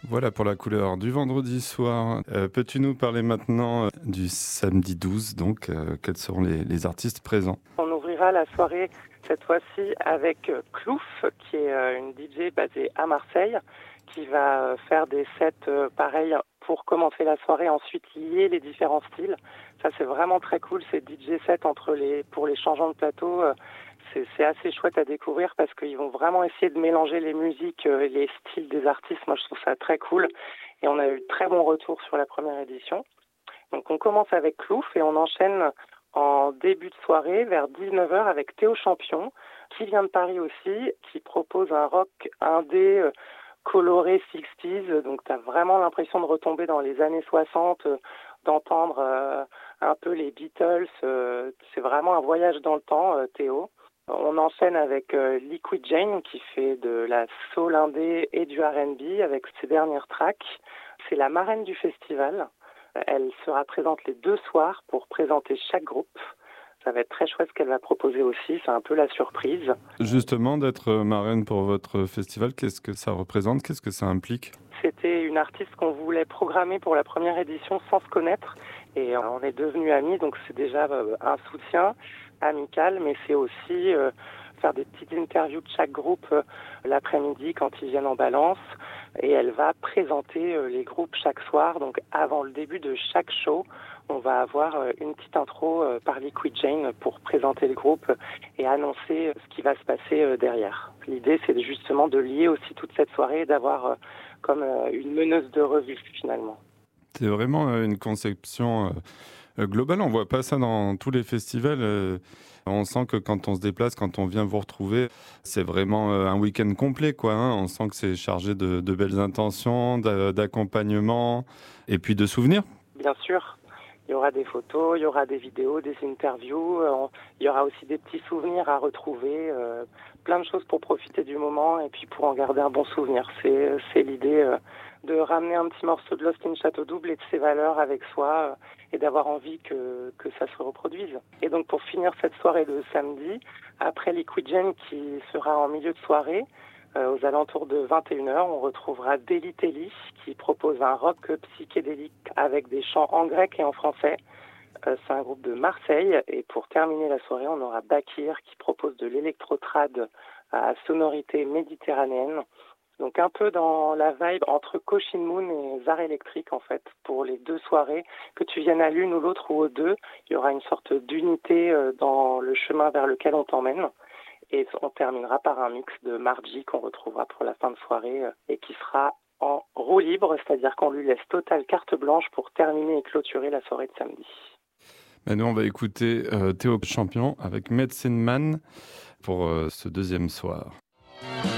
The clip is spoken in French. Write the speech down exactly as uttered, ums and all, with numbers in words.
Voilà pour la couleur du vendredi soir. Euh, peux-tu nous parler maintenant euh, du samedi douze, donc euh, quels seront les, les artistes présents? On ouvrira la soirée cette fois-ci avec euh, Clouf, qui est euh, une D J basée à Marseille, qui va euh, faire des sets euh, pareils pour commencer la soirée, ensuite lier les différents styles. Ça, c'est vraiment très cool, ces D J sets entre les, pour les changements de plateau. Euh, c'est, c'est assez chouette à découvrir parce qu'ils vont vraiment essayer de mélanger les musiques euh, et les styles des artistes. Moi, je trouve ça très cool. Et on a eu très bon retour sur la première édition. Donc, on commence avec Clouf et on enchaîne en début de soirée vers dix-neuf heures avec Théo Champion, qui vient de Paris aussi, qui propose un rock indé euh, coloré sixties. Donc, tu as vraiment l'impression de retomber dans les années soixante, euh, d'entendre euh, un peu les Beatles. Euh, c'est vraiment un voyage dans le temps, euh, Théo. On enchaîne avec euh, Liquid Jane qui fait de la soul indé et du R and B avec ses dernières tracks. C'est la marraine du festival. Elle sera présente les deux soirs pour présenter chaque groupe. Ça va être très chouette ce qu'elle va proposer aussi, c'est un peu la surprise. Justement, d'être marraine pour votre festival, qu'est-ce que ça représente? Qu'est-ce que ça implique? C'était une artiste qu'on voulait programmer pour la première édition sans se connaître. Et on est devenus amis, donc c'est déjà un soutien amical, mais c'est aussi euh, faire des petites interviews de chaque groupe euh, l'après-midi quand ils viennent en balance. Et elle va présenter euh, les groupes chaque soir. Donc avant le début de chaque show, on va avoir euh, une petite intro euh, par Liquid Jane pour présenter le groupe et annoncer euh, ce qui va se passer euh, derrière. L'idée, c'est justement de lier aussi toute cette soirée et d'avoir euh, comme euh, une meneuse de revue finalement. C'est vraiment euh, une conception euh, globale. On voit pas ça dans tous les festivals. Euh, on sent que quand on se déplace, quand on vient vous retrouver, c'est vraiment euh, un week-end complet, quoi. Hein. On sent que c'est chargé de, de belles intentions, d'a- d'accompagnement et puis de souvenirs. Bien sûr. Il y aura des photos, il y aura des vidéos, des interviews, euh, il y aura aussi des petits souvenirs à retrouver, euh, plein de choses pour profiter du moment et puis pour en garder un bon souvenir. C'est, c'est l'idée euh, de ramener un petit morceau de Lost in Château Double et de ses valeurs avec soi euh, et d'avoir envie que, que ça se reproduise. Et donc pour finir cette soirée de samedi, après Liquid Jane qui sera en milieu de soirée, Euh, aux alentours de vingt et une heures, on retrouvera Deli Telly qui propose un rock psychédélique avec des chants en grec et en français. Euh, c'est un groupe de Marseille. Et pour terminer la soirée, on aura Bakir qui propose de l'électrotrad à sonorité méditerranéenne. Donc un peu dans la vibe entre Cochin Moon et Zare Electric en fait, pour les deux soirées, que tu viennes à l'une ou l'autre ou aux deux, il y aura une sorte d'unité euh, dans le chemin vers lequel on t'emmène. Et on terminera par un mix de Margie qu'on retrouvera pour la fin de soirée euh, et qui sera en roue libre, c'est-à-dire qu'on lui laisse totale carte blanche pour terminer et clôturer la soirée de samedi. Maintenant, on va écouter euh, Théo Champion avec Medicine Man pour euh, ce deuxième soir.